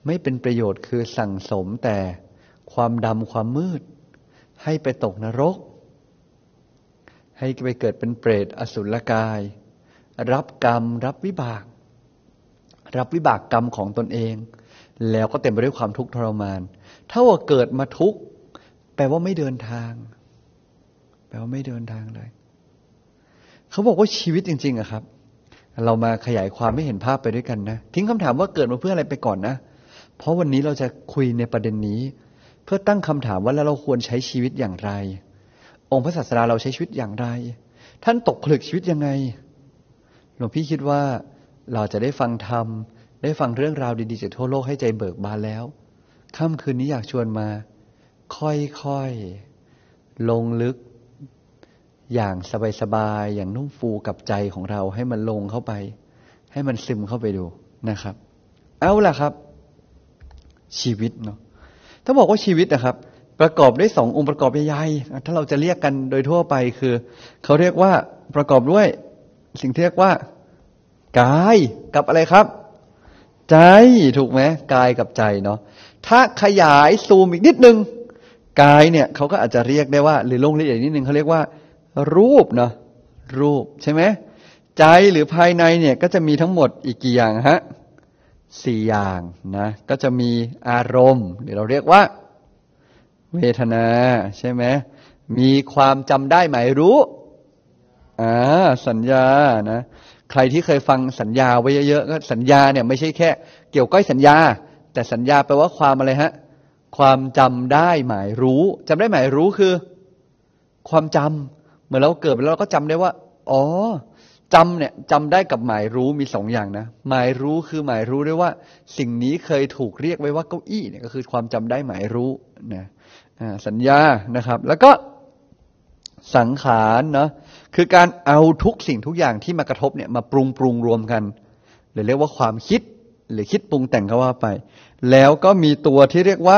ไม่เป็นประโยชน์คือสั่งสมแต่ความดำความมืดให้ไปตกนรกให้ไปเกิดเป็นเปรตอสุรกายรับกรรมรับวิบากกรรมของตนเองแล้วก็เต็มไปด้วยความทุกข์ทรมานถ้าว่าเกิดมาทุกข์แปลว่าไม่เดินทางเลยเขาบอกว่าชีวิตจริงๆอะครับเรามาขยายความให้เห็นภาพไปด้วยกันนะทิ้งคำถามว่าเกิดมาเพื่ออะไรไปก่อนนะเพราะวันนี้เราจะคุยในประเด็นนี้เพื่อตั้งคำถามว่าแล้วเราควรใช้ชีวิตอย่างไรองค์พระศาสดาเราใช้ชีวิตอย่างไรท่านตกผลึกชีวิตยังไงหลวงพี่คิดว่าเราจะได้ฟังธรรมได้ฟังเรื่องราวดีๆจากทั่วโลกให้ใจเบิกบานแล้วค่ำคืนนี้อยากชวนมาค่อยๆลงลึกอย่างสบายๆอย่างนุ่มฟูกับใจของเราให้มันลงเข้าไปให้มันซึมเข้าไปดูนะครับเอาล่ะครับชีวิตเนาะถ้าบอกว่าชีวิตนะครับประกอบด้วยสององค์ประกอบใหญ่ๆถ้าเราจะเรียกกันโดยทั่วไปคือเขาเรียกว่าประกอบด้วยสิ่งที่เรียกว่ากายกับอะไรครับใจถูกไหมกายกับใจเนาะถ้าขยายซูมอีกนิดนึงกายเนี่ยเขาก็อาจจะเรียกได้ว่าหรือลงละเอียดนิดนึงเขาเรียกว่ารูปเนาะรูปใช่ไหมใจหรือภายในเนี่ยก็จะมีทั้งหมดอีกกี่อย่างฮะ4อย่างนะก็จะมีอารมณ์หรือเราเรียกว่าเวทนาใช่ไหมมีความจำได้หมายรู้สัญญานะใครที่เคยฟังสัญญาไว้เยอะๆก็สัญญาเนี่ยไม่ใช่แค่เกี่ยวก้อยสัญญาแต่สัญญาแปลว่าความอะไรฮะความจำได้หมายรู้จำได้หมายรู้คือความจำเมื่อเราเกิดแล้วเราก็จำได้ว่าอ๋อจำเนี่ยจำได้กับหมายรู้มี2อย่างนะหมายรู้คือหมายรู้ได้ว่าสิ่งนี้เคยถูกเรียกไว้ว่าเก้าอี้เนี่ยก็คือความจำได้หมายรู้นะสัญญานะครับแล้วก็สังขารเนาะคือการเอาทุกสิ่งทุกอย่างที่มากระทบเนี่ยมาปรุงรวมกันหรือเรียกว่าความคิดหรือคิดปรุงแต่งก็ว่าไปแล้วก็มีตัวที่เรียกว่า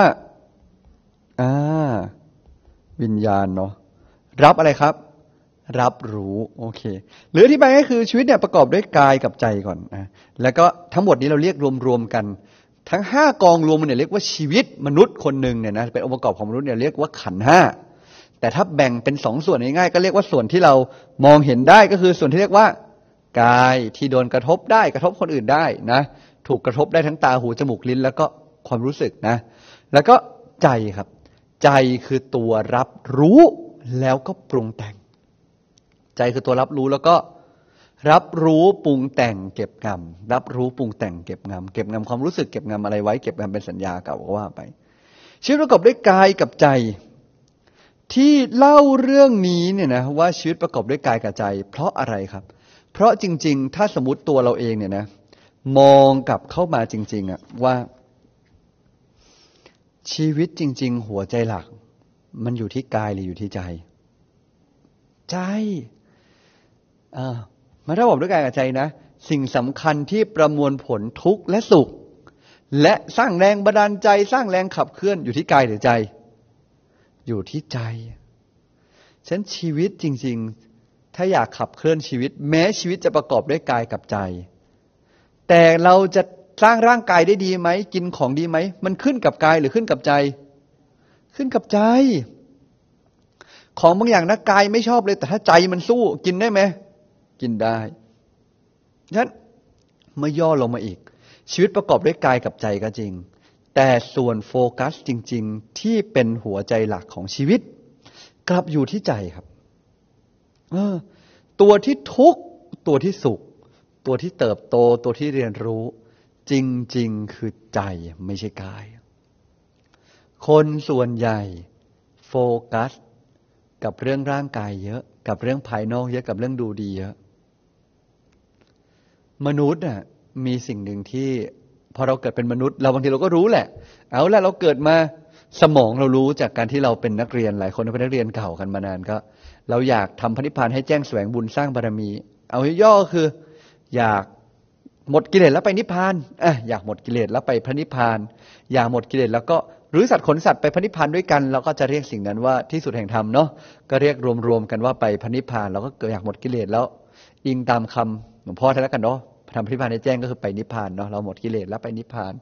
วิญญาณเนาะรับอะไรครับรับรู้โอเคหรืออธิบายก็คือชีวิตเนี่ยประกอบด้วยกายกับใจก่อนนะแล้วก็ทั้งหมดนี้เราเรียกรวมกันทั้ง5กองรวมมันเนี่ยเรียกว่าชีวิตมนุษย์คนหนึ่งเนี่ยนะเป็นองค์ประกอบของมนุษย์เนี่ยเรียกว่าขันธ์5แต่ถ้าแบ่งเป็น2ส่วนง่ายๆก็เรียกว่าส่วนที่เรามองเห็นได้ก็คือส่วนที่เรียกว่ากายที่โดนกระทบได้กระทบคนอื่นได้นะถูกกระทบได้ทั้งตาหูจมูกลิ้นแล้วก็ความรู้สึกนะแล้วก็ใจครับใจคือตัวรับรู้แล้วก็ปรุงแต่งใจคือตัวรับรู้แล้วก็รับรู้ปรุงแต่งเก็บงำรับรู้ปรุงแต่งเก็บงำความรู้สึกเก็บงำอะไรไว้เก็บงำเป็นสัญญาเก่าก็ว่าไปชีวิตประกอบด้วยกายกับใจที่เล่าเรื่องนี้เนี่ยนะว่าชีวิตประกอบด้วยกายกับใจเพราะอะไรครับเพราะจริงๆถ้าสมมติตัวเราเองเนี่ยนะมองกลับเข้ามาจริงๆอะว่าชีวิตจริงๆหัวใจหลักมันอยู่ที่กายหรืออยู่ที่ใจใจมาถ้าบอกด้วยกายกับใจนะสิ่งสำคัญที่ประมวลผลทุกข์และสุขและสร้างแรงบันดาลใจสร้างแรงขับเคลื่อนอยู่ที่กายหรือใจอยู่ที่ใจฉะนั้นชีวิตจริงๆถ้าอยากขับเคลื่อนชีวิตแม้ชีวิตจะประกอบด้วยกายกับใจแต่เราจะสร้างร่างกายได้ดีไหมกินของดีไหมมันขึ้นกับกายหรือขึ้นกับใจขึ้นกับใจของบางอย่างนะกายไม่ชอบเลยแต่ถ้าใจมันสู้กินได้ไหมกินได้ฉะนั้นเมื่อย่อลงมาอีกชีวิตประกอบด้วยกายกับใจก็จริงแต่ส่วนโฟกัสจริงๆที่เป็นหัวใจหลักของชีวิตกลับอยู่ที่ใจครับตัวที่ทุกข์ตัวที่สุขตัวที่เติบโตตัวที่เรียนรู้จริงๆคือใจไม่ใช่กายคนส่วนใหญ่โฟกัสกับเรื่องร่างกายเยอะกับเรื่องภายนอกเยอะกับเรื่องดูดีเยอะมนุษย์น่ะมีสิ่งหนึ่งที่พอเราเกิดเป็นมนุษย์เราบางทีเราก็รู้แหละเอาละเราเกิดมาสมองเรารู้จากการที่เราเป็นนักเรียนหลายคนเป็นนักเรียนเก่ากันมานานก็เราอยากทำพระนิพพานให้แจ้งแสวงบุญสร้างบารมีเอาย่อคืออยากหมดกิเลสแล้วไปนิพพานอยากหมดกิเลสแล้วไปพระนิพพานอยากหมดกิเลสแล้วก็หรือสัตว์ขนสัตว์ไปพระนิพพานด้วยกันเราก็จะเรียกสิ่งนั้นว่าที่สุดแห่งธรรมเนาะก็เรียกรวมๆกันว่าไปพระนิพพานเราก็เกิดอยากหมดกิเลสแล้วอิงตามคำหลวงพ่อท่านแล้วกันเนาะทำพระนิพพานให้แจ้งก็คือไปนิพพานเนาะเราหมดกิเลสแล้วไปนิพพาน